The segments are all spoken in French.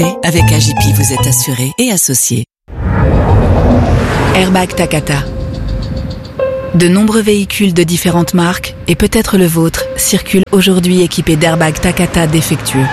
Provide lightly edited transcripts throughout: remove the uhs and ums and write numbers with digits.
Avec AJP, vous êtes assuré et associé. Airbag Takata. De nombreux véhicules de différentes marques, et peut-être le vôtre, circulent aujourd'hui équipés d'airbags Takata défectueux.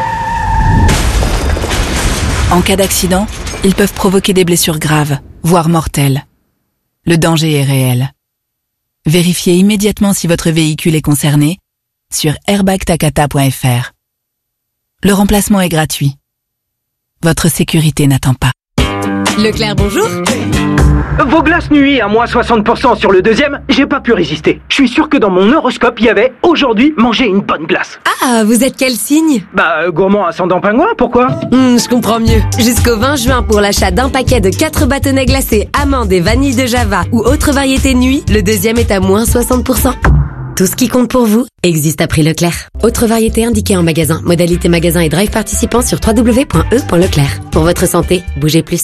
En cas d'accident, ils peuvent provoquer des blessures graves, voire mortelles. Le danger est réel. Vérifiez immédiatement si votre véhicule est concerné sur airbagtakata.fr. Le remplacement est gratuit. Votre sécurité n'attend pas. Leclerc, bonjour. Vos glaces nuit à moins 60% sur le deuxième, j'ai pas pu résister. Je suis sûr que dans mon horoscope, il y avait « Aujourd'hui, manger une bonne glace ». Ah, vous êtes quel signe ? Gourmand ascendant pingouin, pourquoi ? Je comprends mieux. Jusqu'au 20 juin, pour l'achat d'un paquet de 4 bâtonnets glacés, amandes et vanille de Java ou autre variété nuit, le deuxième est à moins 60%. Tout ce qui compte pour vous existe à prix Leclerc. Autre variété indiquée en magasin. Modalité magasin et drive participant sur www.e.leclerc. Pour votre santé, bougez plus.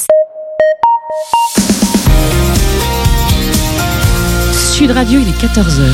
Sud Radio, il est 14h.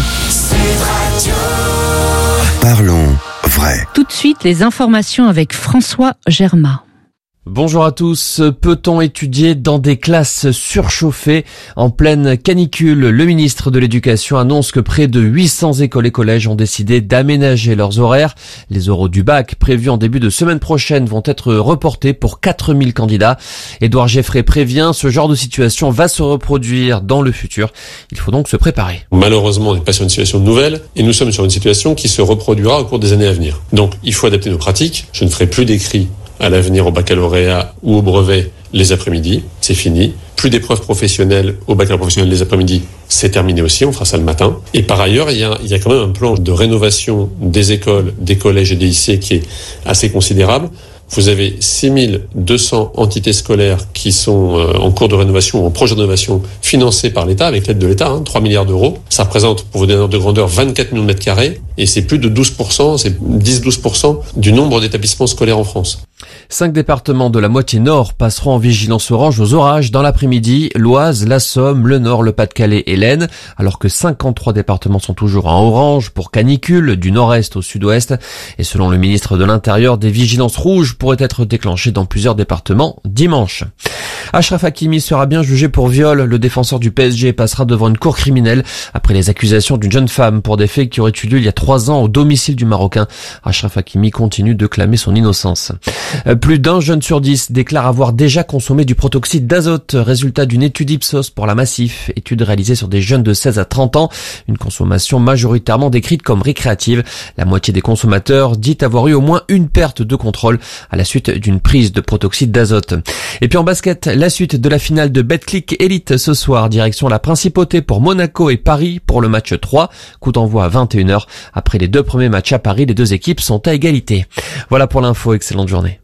Parlons vrai. Tout de suite, les informations avec François Germain. Bonjour à tous. Peut-on étudier dans des classes surchauffées en pleine canicule ? Le ministre de l'Éducation annonce que près de 800 écoles et collèges ont décidé d'aménager leurs horaires. Les oraux du bac prévus en début de semaine prochaine vont être reportés pour 4000 candidats. Édouard Geffray prévient, ce genre de situation va se reproduire dans le futur. Il faut donc se préparer. Malheureusement, on n'est pas sur une situation nouvelle et nous sommes sur une situation qui se reproduira au cours des années à venir. Donc, il faut adapter nos pratiques. Je ne ferai plus d'écrits à l'avenir au baccalauréat ou au brevet les après-midi, c'est fini. Plus d'épreuves professionnelles au baccalauréat professionnel les après-midi, c'est terminé aussi, on fera ça le matin. Et par ailleurs, il y a quand même un plan de rénovation des écoles, des collèges et des lycées qui est assez considérable. Vous avez 6200 entités scolaires qui sont en cours de rénovation ou en projet de rénovation financées par l'État, avec l'aide de l'État, 3 milliards d'euros. Ça représente, pour vous donner un ordre de grandeur, 24 millions de mètres carrés et c'est plus de 12%, c'est 10-12% du nombre d'établissements scolaires en France. 5 départements de la moitié nord passeront en vigilance orange aux orages dans l'après-midi. L'Oise, la Somme, le Nord, le Pas-de-Calais et l'Aisne, alors que 53 départements sont toujours en orange pour canicule, du nord-est au sud-ouest. Et selon le ministre de l'Intérieur, des vigilances rouges pourraient être déclenchées dans plusieurs départements dimanche. Achraf Hakimi sera bien jugé pour viol. Le défenseur du PSG passera devant une cour criminelle après les accusations d'une jeune femme pour des faits qui auraient eu lieu il y a 3 ans au domicile du Marocain. Achraf Hakimi continue de clamer son innocence. Plus d'un jeune sur 10 déclare avoir déjà consommé du protoxyde d'azote, résultat d'une étude Ipsos pour la Massif, étude réalisée sur des jeunes de 16 à 30 ans, une consommation majoritairement décrite comme récréative. La moitié des consommateurs dit avoir eu au moins une perte de contrôle à la suite d'une prise de protoxyde d'azote. Et puis en basket, la suite de la finale de Betclic Elite ce soir, direction la Principauté pour Monaco et Paris pour le match 3, coup d'envoi à 21h. Après les 2 premiers matchs à Paris, les 2 équipes sont à égalité. Voilà pour l'info, excellente journée.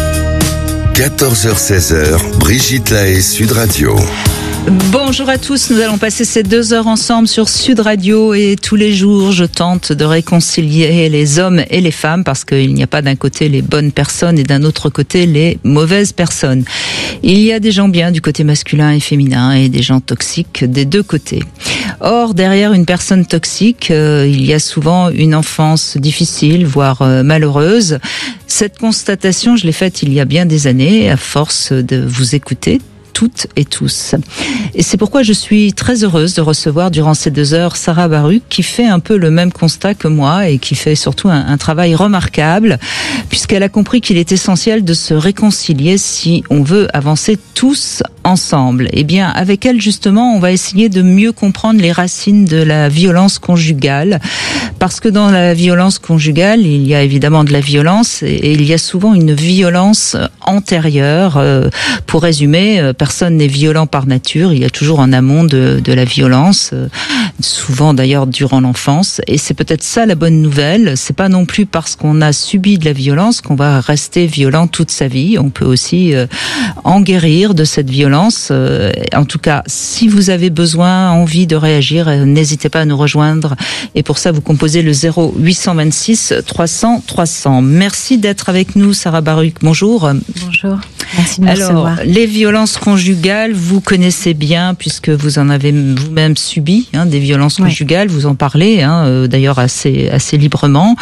14h-16h, Brigitte Lahaie, Sud Radio. Bonjour à tous, nous allons passer ces 2 heures ensemble sur Sud Radio et tous les jours je tente de réconcilier les hommes et les femmes parce qu'il n'y a pas d'un côté les bonnes personnes et d'un autre côté les mauvaises personnes. Il y a des gens bien du côté masculin et féminin et des gens toxiques des 2 côtés. Or, derrière une personne toxique, il y a souvent une enfance difficile, voire malheureuse. Cette constatation, je l'ai faite il y a bien des années à force de vous écouter toutes et tous. Et c'est pourquoi je suis très heureuse de recevoir durant ces 2 heures Sarah Baruch qui fait un peu le même constat que moi et qui fait surtout un travail remarquable puisqu'elle a compris qu'il est essentiel de se réconcilier si on veut avancer tous ensemble. Et bien avec elle justement on va essayer de mieux comprendre les racines de la violence conjugale parce que dans la violence conjugale il y a évidemment de la violence et il y a souvent une violence antérieure. Pour résumer, personne n'est violent par nature, il y a toujours en amont de la violence, souvent d'ailleurs durant l'enfance, et c'est peut-être ça la bonne nouvelle, c'est pas non plus parce qu'on a subi de la violence qu'on va rester violent toute sa vie, on peut aussi en guérir de cette violence. En tout cas, si vous avez besoin, envie de réagir, n'hésitez pas à nous rejoindre, et pour ça vous composez le 0826 300 300. Merci d'être avec nous Sarah Baruch, bonjour. Bonjour, merci de me recevoir. Les violences conjugales, vous connaissez bien puisque vous en avez vous-même subi des violences conjugales, vous en parlez d'ailleurs assez librement.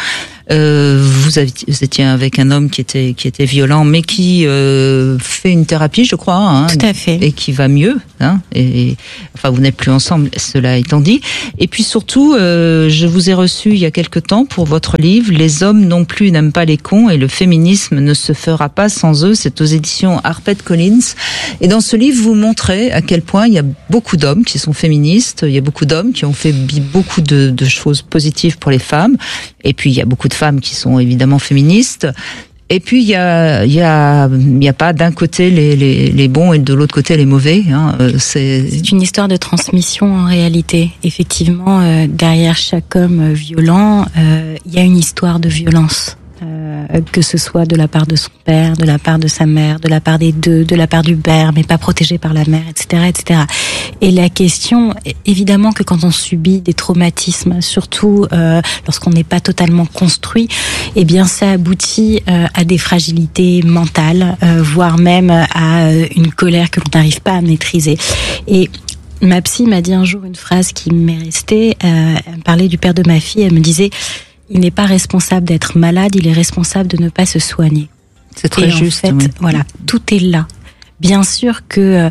Vous étiez avec un homme qui était violent, mais qui fait une thérapie, je crois. Hein, tout à fait. Et qui va mieux. Hein, et enfin, vous n'êtes plus ensemble, cela étant dit. Et puis surtout, je vous ai reçu il y a quelque temps pour votre livre « Les hommes non plus n'aiment pas les cons et le féminisme ne se fera pas sans eux ». C'est aux éditions HarperCollins. Et dans ce livre, vous montrez à quel point il y a beaucoup d'hommes qui sont féministes, il y a beaucoup d'hommes qui ont fait beaucoup de choses positives pour les femmes. Et puis, il y a beaucoup de femmes qui sont évidemment féministes. Et puis, il y a pas d'un côté les bons et de l'autre côté les mauvais. Hein. C'est une histoire de transmission en réalité. Effectivement, derrière chaque homme violent, il y a une histoire de violence. Que ce soit de la part de son père, de la part de sa mère, de la part des deux, de la part du père, mais pas protégé par la mère, etc., etc. Et la question, évidemment que quand on subit des traumatismes, surtout lorsqu'on n'est pas totalement construit, eh bien ça aboutit à des fragilités mentales, voire même à une colère que l'on n'arrive pas à maîtriser. Et ma psy m'a dit un jour une phrase qui m'est restée. Elle me parlait du père de ma fille. Elle me disait: il n'est pas responsable d'être malade, il est responsable de ne pas se soigner. C'est très juste. En fait, oui. Voilà, tout est là. Bien sûr que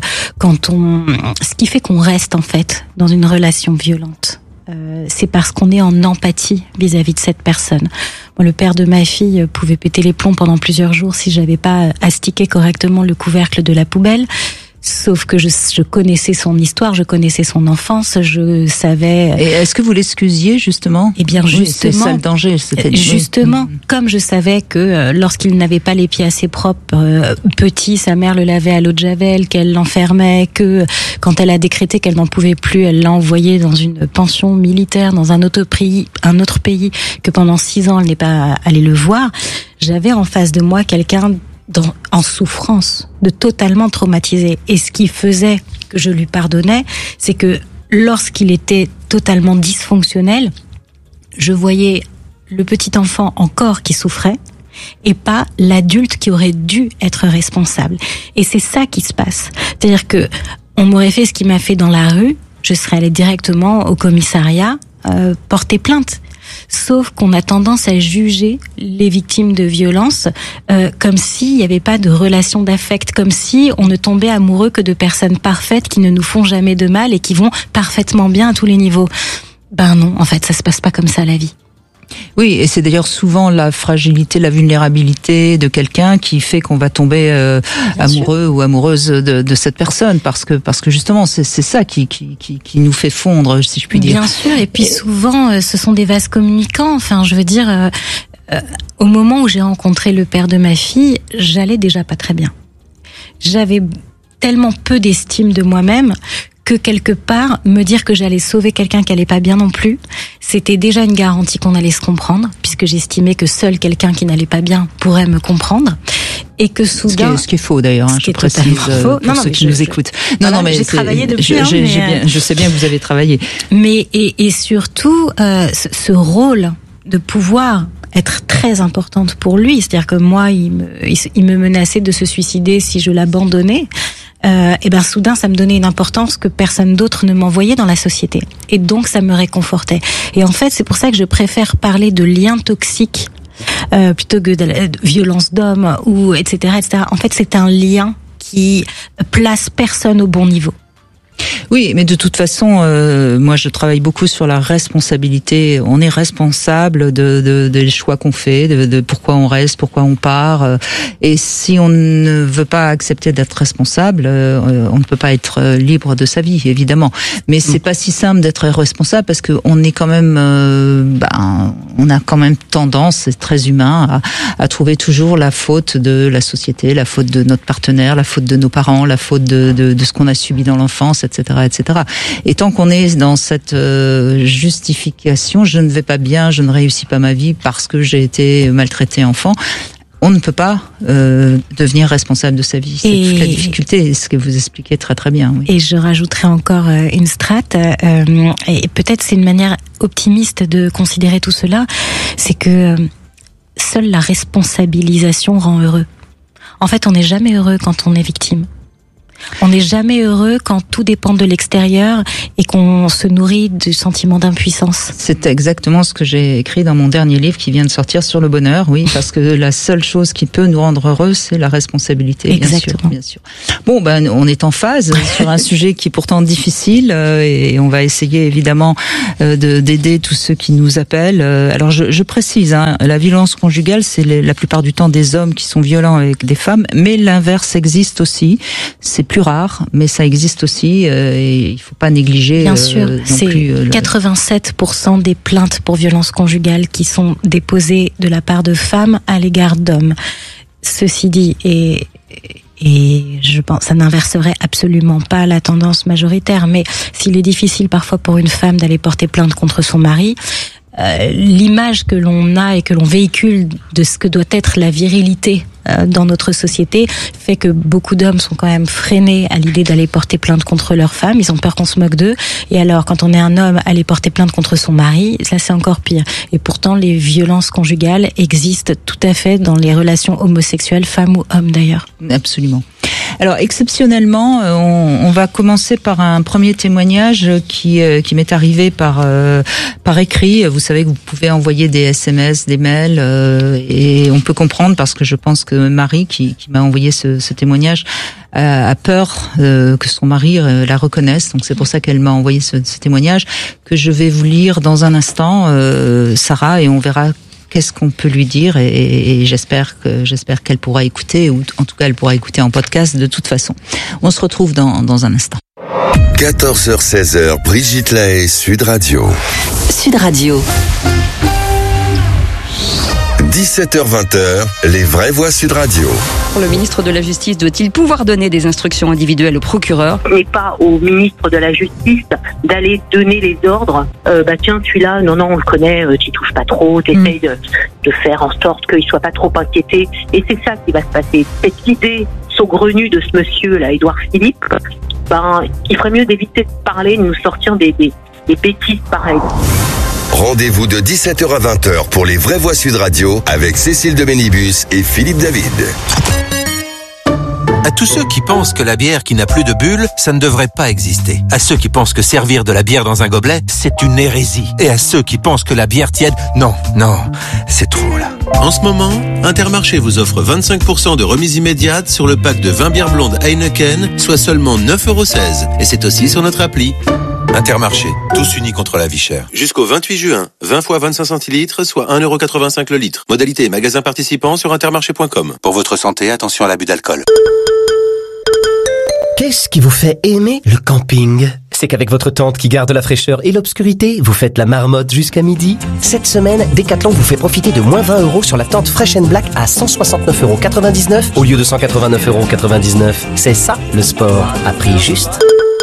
ce qui fait qu'on reste en fait dans une relation violente, c'est parce qu'on est en empathie vis-à-vis de cette personne. Moi, le père de ma fille pouvait péter les plombs pendant plusieurs jours si j'avais pas astiqué correctement le couvercle de la poubelle. Sauf que je connaissais son histoire, je connaissais son enfance, je savais. Et est-ce que vous l'excusiez justement ? Eh bien, justement. Oui, c'est ça le danger. Justement, comme je savais que lorsqu'il n'avait pas les pieds assez propres, petit, sa mère le lavait à l'eau de javel, qu'elle l'enfermait, que quand elle a décrété qu'elle n'en pouvait plus, elle l'a envoyé dans une pension militaire dans un autre pays, que pendant 6 ans elle n'est pas allée le voir. J'avais en face de moi quelqu'un en souffrance, de totalement traumatisé. Et ce qui faisait que je lui pardonnais, c'est que lorsqu'il était totalement dysfonctionnel, je voyais le petit enfant encore qui souffrait et pas l'adulte qui aurait dû être responsable. Et c'est ça qui se passe. C'est-à-dire que on m'aurait fait ce qu'il m'a fait dans la rue, je serais allée directement au commissariat porter plainte. Sauf qu'on a tendance à juger les victimes de violences comme s'il n'y avait pas de relation d'affect, comme si on ne tombait amoureux que de personnes parfaites qui ne nous font jamais de mal et qui vont parfaitement bien à tous les niveaux. Ben non, en fait, ça se passe pas comme ça la vie. Oui, et c'est d'ailleurs souvent la fragilité, la vulnérabilité de quelqu'un qui fait qu'on va tomber amoureux ou amoureuse de cette personne, parce que justement c'est ça qui nous fait fondre, si je puis dire. Bien sûr, et puis souvent ce sont des vases communicants. Enfin, je veux dire, au moment où j'ai rencontré le père de ma fille, j'allais déjà pas très bien. J'avais tellement peu d'estime de moi-même que quelque part, me dire que j'allais sauver quelqu'un qui allait pas bien non plus, c'était déjà une garantie qu'on allait se comprendre, puisque j'estimais que seul quelqu'un qui n'allait pas bien pourrait me comprendre. Et que soudain... Ce qui est faux d'ailleurs, je précise pour ceux qui nous écoutent. Non, mais j'ai travaillé depuis. Je sais bien que vous avez travaillé. Mais et surtout, ce rôle de pouvoir être très importante pour lui, c'est-à-dire que moi, il me menaçait de se suicider si je l'abandonnais. Et ben soudain ça me donnait une importance que personne d'autre ne m'envoyait dans la société, et donc ça me réconfortait. Et en fait c'est pour ça que je préfère parler de liens toxiques plutôt que de violence d'homme ou etc. En fait c'est un lien qui place personne au bon niveau. Oui, mais de toute façon, moi je travaille beaucoup sur la responsabilité. On est responsable des choix qu'on fait, de pourquoi on reste, pourquoi on part. Et si on ne veut pas accepter d'être responsable, on ne peut pas être libre de sa vie, évidemment. Mais c'est pas si simple d'être responsable parce que on est quand même, on a quand même tendance, c'est très humain, à trouver toujours la faute de la société, la faute de notre partenaire, la faute de nos parents, la faute de ce qu'on a subi dans l'enfance, etc., etc. Et tant qu'on est dans cette justification, je ne vais pas bien, je ne réussis pas ma vie parce que j'ai été maltraité enfant, on ne peut pas devenir responsable de sa vie. C'est toute la difficulté, ce que vous expliquez très très bien. Oui. Et je rajouterai encore une strate, et peut-être c'est une manière optimiste de considérer tout cela, c'est que seule la responsabilisation rend heureux. En fait, on n'est jamais heureux quand on est victime. On n'est jamais heureux quand tout dépend de l'extérieur et qu'on se nourrit du sentiment d'impuissance. C'est exactement ce que j'ai écrit dans mon dernier livre qui vient de sortir sur le bonheur, oui, parce que la seule chose qui peut nous rendre heureux, c'est la responsabilité. Exactement. Bien sûr. Bon, on est en phase sur un sujet qui est pourtant difficile et on va essayer évidemment d'aider tous ceux qui nous appellent. Alors je précise, la violence conjugale, c'est la plupart du temps des hommes qui sont violents avec des femmes, mais l'inverse existe aussi. C'est plus rare, mais ça existe aussi et il faut pas négliger. Bien sûr, c'est 87% des plaintes pour violence conjugale qui sont déposées de la part de femmes à l'égard d'hommes. Ceci dit, et je pense ça n'inverserait absolument pas la tendance majoritaire, mais s'il est difficile parfois pour une femme d'aller porter plainte contre son mari, l'image que l'on a et que l'on véhicule de ce que doit être la virilité dans notre société fait que beaucoup d'hommes sont quand même freinés à l'idée d'aller porter plainte contre leur femme. Ils ont peur qu'on se moque d'eux. Et alors, quand on est un homme, aller porter plainte contre son mari, ça c'est encore pire. Et pourtant, les violences conjugales existent tout à fait dans les relations homosexuelles, femmes ou hommes d'ailleurs. Absolument. Alors exceptionnellement, on va commencer par un premier témoignage qui m'est arrivé par écrit. Vous savez que vous pouvez envoyer des SMS, des mails, et on peut comprendre parce que je pense que Marie, qui m'a envoyé ce témoignage, a peur que son mari la reconnaisse. Donc c'est pour ça qu'elle m'a envoyé ce témoignage que je vais vous lire dans un instant, Sarah, et on verra qu'est-ce qu'on peut lui dire et j'espère qu'elle pourra écouter, ou en tout cas elle pourra écouter en podcast de toute façon. On se retrouve dans un instant. 14h-16h, Brigitte Lahaie, Sud Radio. Sud Radio. 17h-20h, les vraies voix Sud Radio. Le ministre de la Justice doit-il pouvoir donner des instructions individuelles au procureur ? Ce n'est pas au ministre de la Justice d'aller donner les ordres. Tiens, celui-là, non, on le connaît, tu touches pas trop, t'essayes de faire en sorte qu'il soit pas trop inquiété. Et c'est ça qui va se passer. Cette idée saugrenue de ce monsieur-là, Édouard Philippe, il ferait mieux d'éviter de parler, de nous sortir des bêtises pareilles. Rendez-vous de 17h à 20h pour les vraies voix Sud Radio avec Cécile de Bénibus et Philippe David. À tous ceux qui pensent que la bière qui n'a plus de bulles, ça ne devrait pas exister. À ceux qui pensent que servir de la bière dans un gobelet, c'est une hérésie. Et à ceux qui pensent que la bière tiède, non, c'est trop là. En ce moment, Intermarché vous offre 25% de remise immédiate sur le pack de 20 bières blondes Heineken, soit seulement 9,16 €. Et c'est aussi sur notre appli. Intermarché, tous unis contre la vie chère. Jusqu'au 28 juin, 20 fois 25 centilitres, soit 1,85 € le litre. Modalité et magasin participant sur intermarché.com. Pour votre santé, attention à l'abus d'alcool. Qu'est-ce qui vous fait aimer le camping ? C'est qu'avec votre tente qui garde la fraîcheur et l'obscurité, vous faites la marmotte jusqu'à midi. Cette semaine, Decathlon vous fait profiter de moins 20 € sur la tente Fresh & Black à 169,99 € au lieu de 189,99 €. C'est ça, le sport, à prix juste.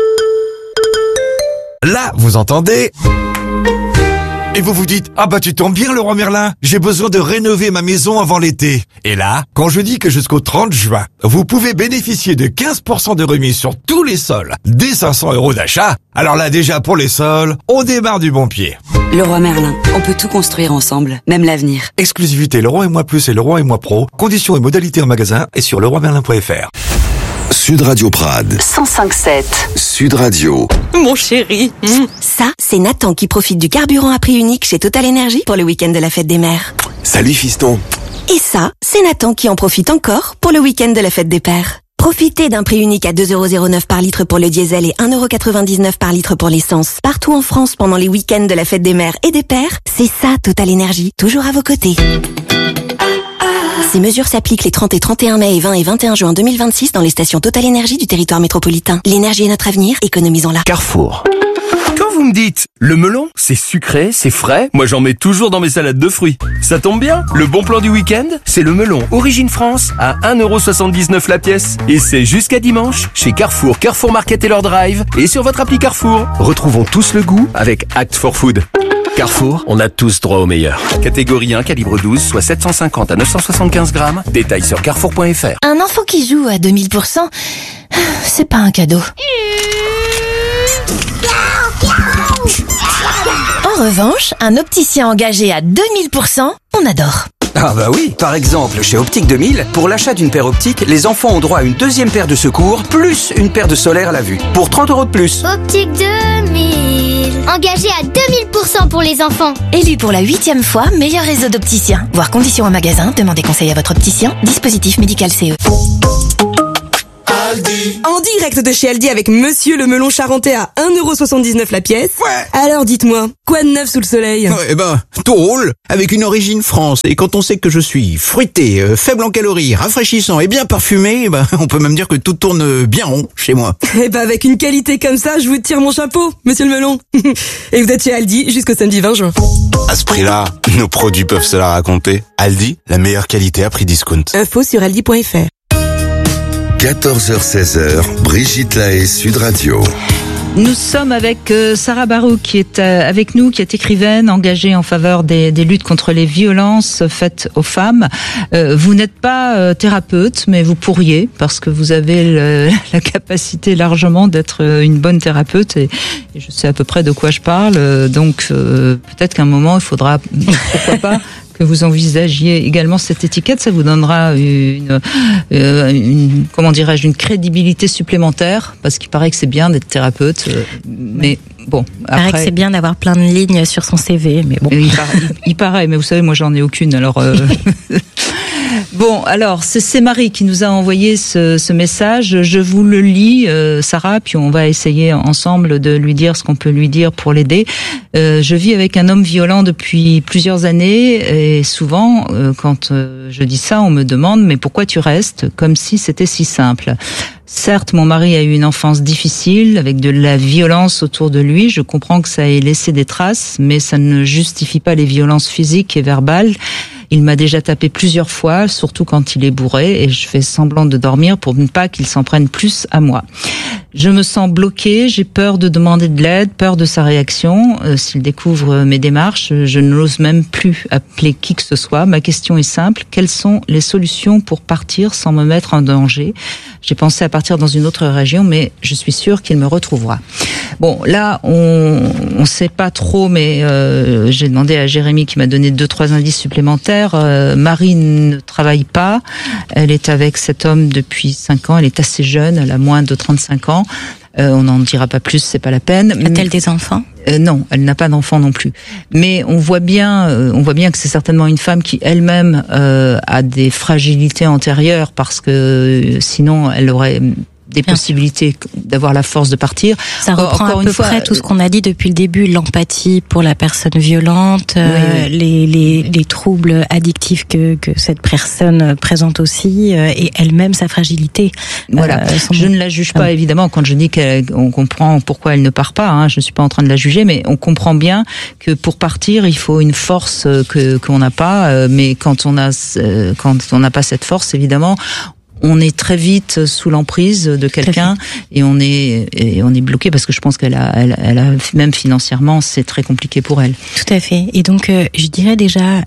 Là, vous entendez ? Et vous vous dites, tu tombes bien Leroy Merlin, j'ai besoin de rénover ma maison avant l'été. Et là, quand je dis que jusqu'au 30 juin, vous pouvez bénéficier de 15% de remise sur tous les sols, dès 500 € d'achat, alors là déjà pour les sols, on démarre du bon pied. Leroy Merlin, on peut tout construire ensemble, même l'avenir. Exclusivité Leroy et Moi Plus et Leroy et Moi Pro, conditions et modalités en magasin et sur leroymerlin.fr. Sud Radio Prades. 105.7. Sud Radio. Mon chéri. Ça, c'est Nathan qui profite du carburant à prix unique chez Total Energy pour le week-end de la fête des mères. Salut fiston. Et ça, c'est Nathan qui en profite encore pour le week-end de la fête des pères. Profitez d'un prix unique à 2,09 € par litre pour le diesel et 1,99 € par litre pour l'essence. Partout en France pendant les week-ends de la fête des mères et des pères, c'est ça Total Energy, toujours à vos côtés. Ces mesures s'appliquent les 30 et 31 mai et 20 et 21 juin 2026 dans les stations Total Énergie du territoire métropolitain. L'énergie est notre avenir, économisons-la. Carrefour. Quand vous me dites, le melon, c'est sucré, c'est frais, moi j'en mets toujours dans mes salades de fruits. Ça tombe bien, le bon plan du week-end, c'est le melon Origine France à 1,79 € la pièce. Et c'est jusqu'à dimanche, chez Carrefour, Carrefour Market et leur drive, et sur votre appli Carrefour. Retrouvons tous le goût avec Act for Food. Carrefour, on a tous droit au meilleur. Catégorie 1, calibre 12, soit 750 à 975 grammes. Détails sur carrefour.fr. Un enfant qui joue à 2000%, c'est pas un cadeau. En revanche, un opticien engagé à 2000%, on adore. Ah bah oui, par exemple, chez Optique 2000, pour l'achat d'une paire optique, les enfants ont droit à une deuxième paire de secours, plus une paire de solaire à la vue, pour 30 € de plus. Optique 2000, engagé à 2000% pour les enfants. Élu pour la 8e fois meilleur réseau d'opticiens. Voir conditions en magasin, demandez conseil à votre opticien. Dispositif médical CE. En direct de chez Aldi avec Monsieur le melon charentais à 1,79€ la pièce. Ouais. Alors dites-moi, quoi de neuf sous le soleil? Tout roule, avec une origine France. Et quand on sait que je suis fruité, faible en calories, rafraîchissant et bien parfumé, on peut même dire que tout tourne bien rond chez moi. Avec une qualité comme ça, je vous tire mon chapeau, Monsieur le melon. Et vous êtes chez Aldi jusqu'au samedi 20 juin. À ce prix-là, nos produits peuvent se la raconter. Aldi, la meilleure qualité à prix discount. Info sur aldi.fr. 14h-16h, Brigitte Lahaie, Sud Radio. Nous sommes avec Sarah Barou qui est avec nous, qui est écrivaine engagée en faveur des luttes contre les violences faites aux femmes. Vous n'êtes pas thérapeute, mais vous pourriez, parce que vous avez la capacité largement d'être une bonne thérapeute et je sais à peu près de quoi je parle. Donc peut-être qu'à un moment il faudra, pourquoi pas, que vous envisagiez également cette étiquette. Ça vous donnera une crédibilité supplémentaire, parce qu'il paraît que c'est bien d'être thérapeute, mais bon. Il paraît que c'est bien d'avoir plein de lignes sur son CV, mais bon. Il paraît, mais vous savez, moi j'en ai aucune, alors. Bon, alors c'est Marie qui nous a envoyé ce message. Je vous le lis, Sarah, puis on va essayer ensemble de lui dire ce qu'on peut lui dire pour l'aider. Je vis avec un homme violent depuis plusieurs années et souvent, quand je dis ça, on me demande « mais pourquoi tu restes ?» comme si c'était si simple. Certes, mon mari a eu une enfance difficile, avec de la violence autour de lui. Je comprends que ça ait laissé des traces, mais ça ne justifie pas les violences physiques et verbales. Il m'a déjà tapé plusieurs fois, surtout quand il est bourré, et je fais semblant de dormir pour ne pas qu'il s'en prenne plus à moi. Je me sens bloquée, j'ai peur de demander de l'aide, peur de sa réaction. S'il découvre mes démarches, je n'ose même plus appeler qui que ce soit. Ma question est simple, quelles sont les solutions pour partir sans me mettre en danger ? J'ai pensé à partir dans une autre région, mais je suis sûre qu'il me retrouvera. Bon, là, on sait pas trop, mais j'ai demandé à Jérémy qui m'a donné 2-3 indices supplémentaires. Marie ne travaille pas, elle est avec cet homme depuis 5 ans, elle est assez jeune, elle a moins de 35 ans. On n'en dira pas plus, c'est pas la peine. A-t-elle des enfants ? Non, elle n'a pas d'enfants non plus. Mais on voit bien que c'est certainement une femme qui elle-même a des fragilités antérieures, parce que sinon elle aurait des possibilités d'avoir la force de partir. Ça reprend encore à peu près tout ce qu'on a dit depuis le début, l'empathie pour la personne violente, les troubles addictifs que cette personne présente aussi, et elle-même sa fragilité. Voilà. Je ne la juge pas, évidemment, quand je dis qu'on comprend pourquoi elle ne part pas, hein, je ne suis pas en train de la juger, mais on comprend bien que pour partir, il faut une force qu'on n'a pas, mais quand on n'a pas cette force, évidemment, on est très vite sous l'emprise de quelqu'un et on est bloqué, parce que je pense qu'elle a même financièrement, c'est très compliqué pour elle. Tout à fait. Et donc je dirais déjà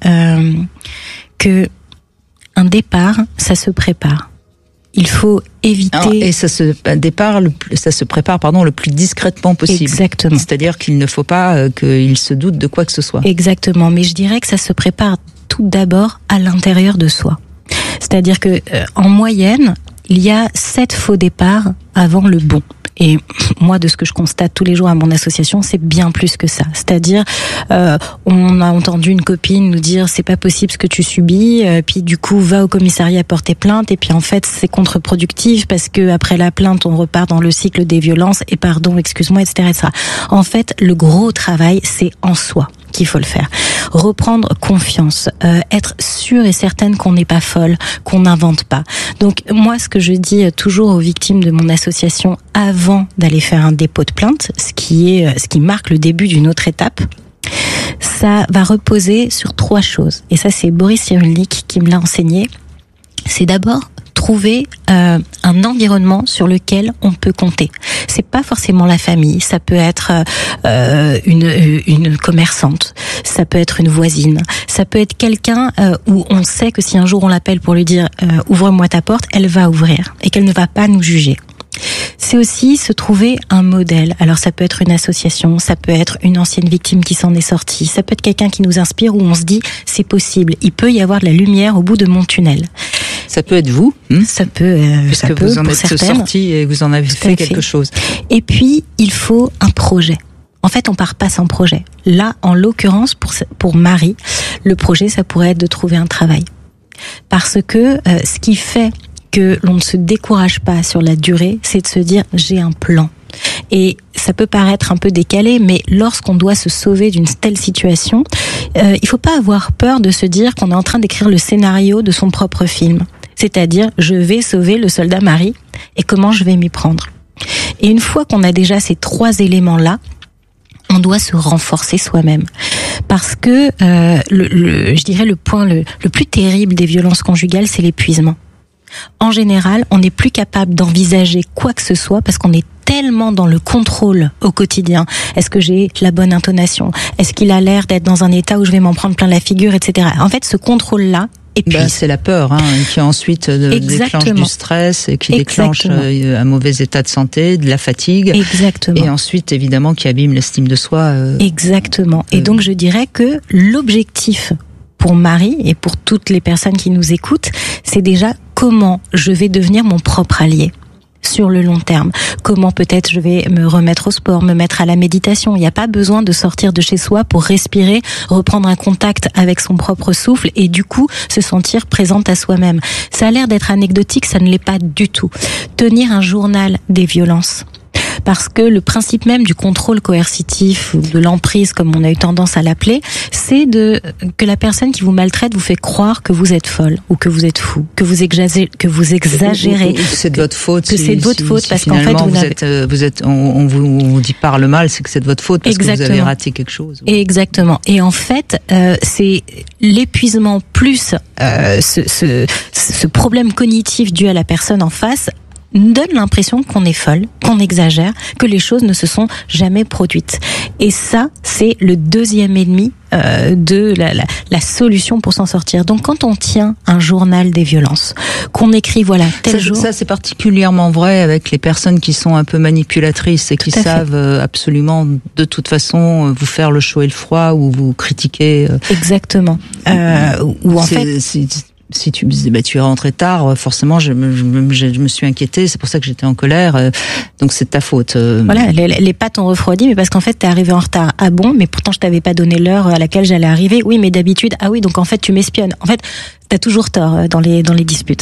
que un départ, ça se prépare. Il faut éviter. Ça se prépare le plus discrètement possible. Exactement. C'est-à-dire qu'il ne faut pas qu'il se doute de quoi que ce soit. Exactement. Mais je dirais que ça se prépare tout d'abord à l'intérieur de soi. C'est-à-dire que en moyenne, il y a 7 faux départs avant le bon. Et moi, de ce que je constate tous les jours à mon association, c'est bien plus que ça. C'est-à-dire, on a entendu une copine nous dire c'est pas possible ce que tu subis, puis du coup va au commissariat porter plainte, et puis en fait c'est contre-productif parce que après la plainte on repart dans le cycle des violences et pardon, excuse-moi, etc., etc. En fait, le gros travail c'est en soi qu'il faut le faire. Reprendre confiance, être sûre et certaine qu'on n'est pas folle, qu'on n'invente pas. Donc moi, ce que je dis toujours aux victimes de mon association avant d'aller faire un dépôt de plainte, ce qui marque le début d'une autre étape, ça va reposer sur 3 choses. Et ça, c'est Boris Cyrulnik qui me l'a enseigné. C'est d'abord trouver un environnement sur lequel on peut compter. C'est pas forcément la famille, ça peut être une commerçante, ça peut être une voisine, ça peut être quelqu'un où on sait que si un jour on l'appelle pour lui dire ouvre-moi ta porte, elle va ouvrir et qu'elle ne va pas nous juger. c'est aussi se trouver un modèle. Alors ça peut être une association, ça peut être une ancienne victime qui s'en est sortie, ça peut être quelqu'un qui nous inspire où on se dit c'est possible, il peut y avoir de la lumière au bout de mon tunnel. Ça peut être vous, ça peut, puisque vous en êtes sorti et vous en avez fait quelque chose. Et puis il faut un projet. En fait, on part pas sans projet. Là, en l'occurrence, pour Marie, le projet, ça pourrait être de trouver un travail. Parce que ce qui fait que l'on ne se décourage pas sur la durée, c'est de se dire j'ai un plan. Et ça peut paraître un peu décalé, mais lorsqu'on doit se sauver d'une telle situation, il faut pas avoir peur de se dire qu'on est en train d'écrire le scénario de son propre film. C'est-à-dire, je vais sauver le soldat Marie et comment je vais m'y prendre. Et une fois qu'on a déjà ces 3 éléments-là, on doit se renforcer soi-même. Parce que, je dirais, le point le plus terrible des violences conjugales, c'est l'épuisement. En général, on n'est plus capable d'envisager quoi que ce soit parce qu'on est tellement dans le contrôle au quotidien. Est-ce que j'ai la bonne intonation? Est-ce qu'il a l'air d'être dans un état où je vais m'en prendre plein la figure, etc. En fait, ce contrôle-là, et puis c'est la peur qui ensuite déclenche du stress et qui déclenche un mauvais état de santé, de la fatigue. Exactement. Et ensuite, évidemment, qui abîme l'estime de soi. Exactement. Et donc, je dirais que l'objectif pour Marie et pour toutes les personnes qui nous écoutent, c'est déjà comment je vais devenir mon propre allié sur le long terme. Comment peut-être je vais me remettre au sport, me mettre à la méditation. Il n'y a pas besoin de sortir de chez soi pour respirer, reprendre un contact avec son propre souffle et du coup se sentir présente à soi-même. Ça a l'air d'être anecdotique, ça ne l'est pas du tout. Tenir un journal des violences. Parce que le principe même du contrôle coercitif ou de l'emprise, comme on a eu tendance à l'appeler, c'est que la personne qui vous maltraite vous fait croire que vous êtes folle ou que vous êtes fou, que vous exagérez, Ou c'est de votre faute. Que c'est de votre faute parce qu'en fait on vous dit par le mal, c'est que c'est de votre faute parce que vous avez raté quelque chose. Exactement. Et en fait, c'est l'épuisement plus ce problème cognitif dû à la personne en face donne l'impression qu'on est folle, qu'on exagère, que les choses ne se sont jamais produites. Et ça, c'est le deuxième ennemi de la solution pour s'en sortir. Donc quand on tient un journal des violences, qu'on écrit tel jour... Ça c'est particulièrement vrai avec les personnes qui sont un peu manipulatrices et qui savent absolument de toute façon vous faire le chaud et le froid ou vous critiquer. Exactement. Ou en fait... Si tu me disais tu es rentré tard, forcément je me suis inquiétée, c'est pour ça que j'étais en colère, donc c'est de ta faute. Voilà, les pattes ont refroidi, mais parce qu'en fait t'es arrivé en retard. Ah bon, mais pourtant je t'avais pas donné l'heure à laquelle j'allais arriver. Oui, mais d'habitude, ah oui, donc en fait tu m'espionnes. En fait, t'as toujours tort dans les disputes.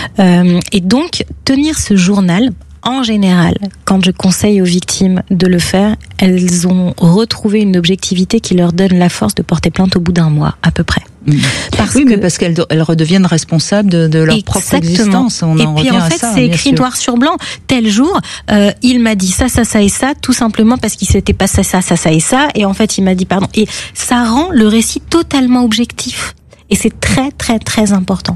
Et donc tenir ce journal. En général, quand je conseille aux victimes de le faire, elles ont retrouvé une objectivité qui leur donne la force de porter plainte au bout d'un mois, à peu près. Mais parce qu'elles redeviennent responsables de leur propre existence. Et puis en fait, c'est écrit noir sur blanc. Tel jour, il m'a dit ça et ça, tout simplement parce qu'il s'était passé ça et ça. Et en fait, il m'a dit pardon. Et ça rend le récit totalement objectif. Et c'est très, très, très important.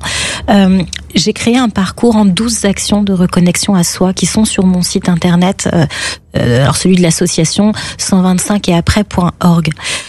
J'ai créé un parcours en 12 actions de reconnexion à soi qui sont sur mon site internet, alors celui de l'association 125 et après.org.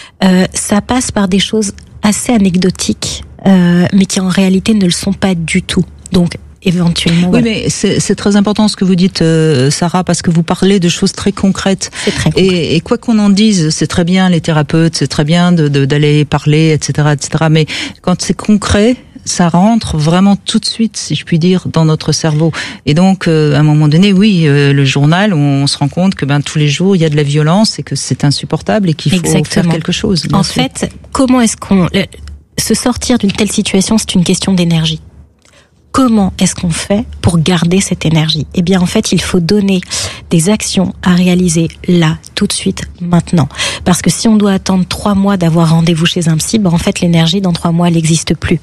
Ça passe par des choses assez anecdotiques, mais qui en réalité ne le sont pas du tout. Donc, éventuellement. Oui, mais c'est très important ce que vous dites, Sarah, parce que vous parlez de choses très concrètes. C'est très concret. Et quoi qu'on en dise, c'est très bien les thérapeutes, c'est très bien d'aller parler, etc., etc. Mais quand c'est concret, ça rentre vraiment tout de suite, si je puis dire, dans notre cerveau. Et donc, à un moment donné, oui, le journal, on se rend compte que tous les jours, il y a de la violence et que c'est insupportable et qu'il faut faire quelque chose. En fait, comment est-ce qu'on... Se sortir d'une telle situation, c'est une question d'énergie. Comment est-ce qu'on fait pour garder cette énergie? Eh bien, en fait, il faut donner des actions à réaliser là, tout de suite, maintenant. Parce que si on doit attendre 3 mois d'avoir rendez-vous chez un psy, en fait, l'énergie dans 3 mois, elle n'existe plus.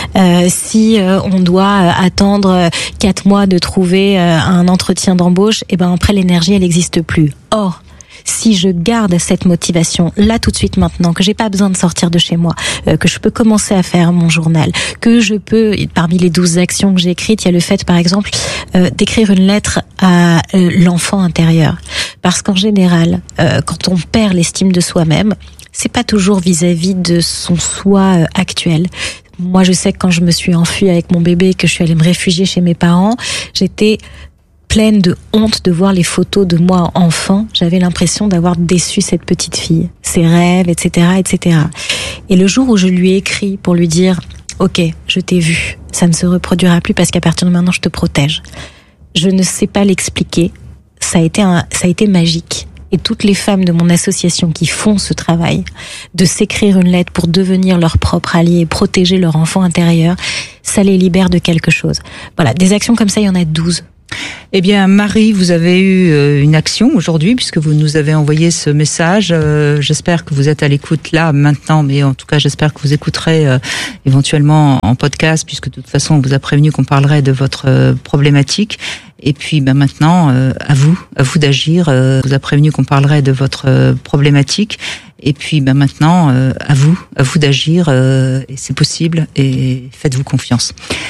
Si on doit attendre 4 mois de trouver un entretien d'embauche, après, l'énergie, elle n'existe plus. Or, si je garde cette motivation là tout de suite maintenant, que j'ai pas besoin de sortir de chez moi, que je peux commencer à faire mon journal, que je peux, parmi les 12 actions que j'ai écrites, il y a le fait par exemple d'écrire une lettre à l'enfant intérieur. Parce qu'en général, quand on perd l'estime de soi-même, c'est pas toujours vis-à-vis de son soi actuel. Moi, je sais que quand je me suis enfuie avec mon bébé et que je suis allée me réfugier chez mes parents, j'étais pleine de honte de voir les photos de moi enfant. J'avais l'impression d'avoir déçu cette petite fille, ses rêves, etc., etc. Et le jour où je lui ai écrit pour lui dire « Ok, je t'ai vu, ça ne se reproduira plus parce qu'à partir de maintenant, je te protège », je ne sais pas l'expliquer. Ça a été magique. Et toutes les femmes de mon association qui font ce travail, de s'écrire une lettre pour devenir leur propre allié et protéger leur enfant intérieur, ça les libère de quelque chose. Voilà, des actions comme ça, il y en a 12. Eh bien, Marie, vous avez eu une action aujourd'hui puisque vous nous avez envoyé ce message. J'espère que vous êtes à l'écoute là, maintenant, mais en tout cas, j'espère que vous écouterez éventuellement en podcast puisque de toute façon, on vous a prévenu qu'on parlerait de votre problématique. Et puis maintenant, à vous d'agir. On vous a prévenu qu'on parlerait de votre problématique. Et puis maintenant, à vous d'agir. Et c'est possible. Et faites-vous confiance.